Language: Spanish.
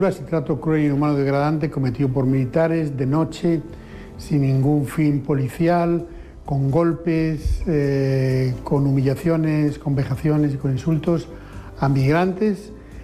y trato cruel, inhumano, degradante cometido por militares de noche, sin ningún fin policial, con golpes, con humillaciones, con vejaciones y con insultos a migrantes